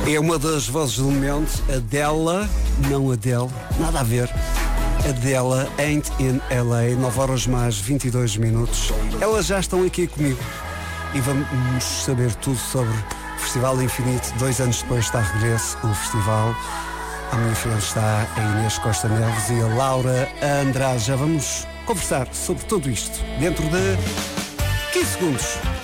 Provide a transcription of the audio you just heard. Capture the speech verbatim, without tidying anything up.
É uma das vozes do momento, Adele, não Adele, nada a ver. Adele, Ain't in L A, nove horas mais vinte e dois minutos. Elas já estão aqui comigo e vamos saber tudo sobre o Festival Infinito. Dois anos depois está a regresso o festival. À minha frente está a Inês Costa Neves e a Laura Andrade. Já vamos conversar sobre tudo isto dentro de quinze segundos.